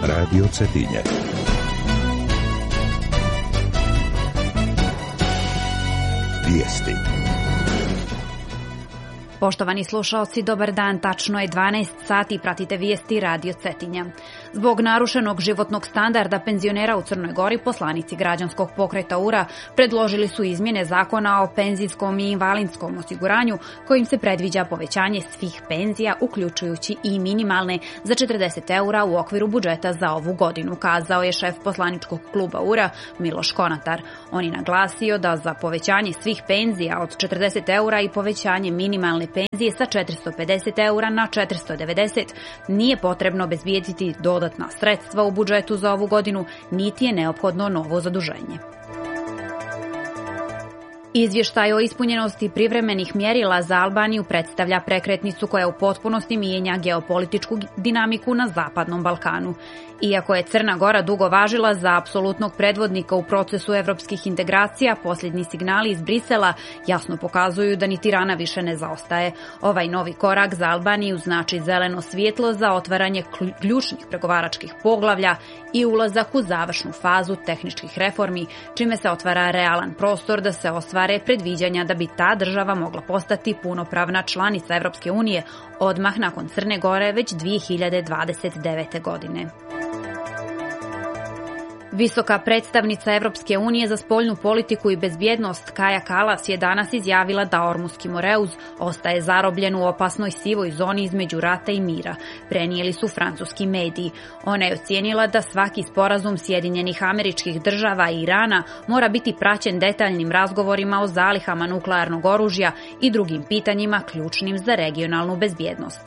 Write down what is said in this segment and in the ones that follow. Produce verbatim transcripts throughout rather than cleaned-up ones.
Radio Cetinje. Vijesti. Poštovani slušaoci, dobar dan, tačno je dvanaest sati, pratite vijesti Radio Cetinja. Zbog narušenog životnog standarda penzionera u Crnoj Gori, poslanici građanskog pokreta U R A predložili su izmjene zakona o penzijskom i invalidskom osiguranju, kojim se predviđa povećanje svih penzija, uključujući i minimalne, za četrdeset eura u okviru budžeta za ovu godinu, kazao je šef poslaničkog kluba U R A Miloš Konatar. On je naglasio da za povećanje svih penzija od četrdeset eura i povećanje minimalne penzije sa četiristo pedeset eura na četiristo devedeset nije potrebno obezbijediti dodatna sredstva u budžetu za ovu godinu, niti je neophodno novo zaduženje. Izvještaj o ispunjenosti privremenih mjerila za Albaniju predstavlja prekretnicu koja u potpunosti mijenja geopolitičku dinamiku na Zapadnom Balkanu. Iako je Crna Gora dugo važila za apsolutnog predvodnika u procesu evropskih integracija, posljednji signali iz Brisela jasno pokazuju da ni Tirana više ne zaostaje. Ovaj novi korak za Albaniju znači zeleno svjetlo za otvaranje ključnih pregovaračkih poglavlja i ulazak u završnu fazu tehničkih reformi, čime se otvara realan prostor da se ostvare predviđanja da bi ta država mogla postati punopravna članica Evropske unije odmah nakon Crne Gore već dvije hiljade dvadeset devete. godine. Visoka predstavnica Evropske unije za spoljnu politiku i bezbjednost Kaja Kalas je danas izjavila da Ormuski Moreuz ostaje zarobljen u opasnoj sivoj zoni između rata i mira, prenijeli su francuski mediji. Ona je ocijenila da svaki sporazum Sjedinjenih Američkih Država i Irana mora biti praćen detaljnim razgovorima o zalihama nuklearnog oružja i drugim pitanjima ključnim za regionalnu bezbjednost.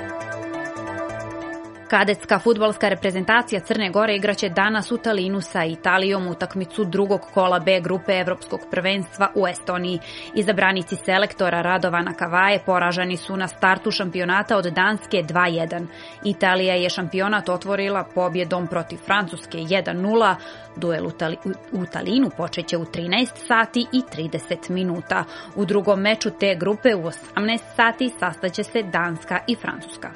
Kadetska fudbalska reprezentacija Crne Gore igraće danas u Talinu sa Italijom utakmicu drugog kola B grupe Evropskog prvenstva u Estoniji. Izabranici selektora Radovana Kavaje poraženi su na startu šampionata od Danske dva jedan. Italija je šampionat otvorila pobjedom protiv Francuske jedan nula. Duel u, Tali, u Talinu počeće u trinaest sati i trideset minuta. U drugom meču te grupe u osamnaest sati sastaće se Danska i Francuska.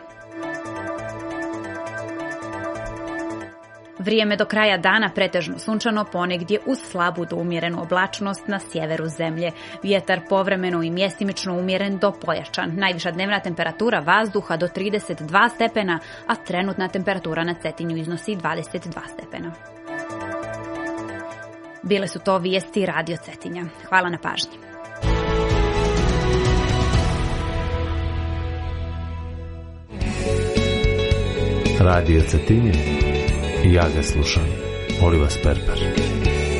Vrijeme do kraja dana pretežno sunčano, ponegdje uz slabu do umjerenu oblačnost na sjeveru zemlje. Vjetar povremeno i mjestimično umjeren do pojačan. Najviša dnevna temperatura vazduha do trideset dva stepena, a trenutna temperatura na Cetinju iznosi dvadeset dva stepena. Bile su to vijesti Radio Cetinja. Hvala na pažnji. Radio Cetinje. Ja ga slušam, Oliva Sperper.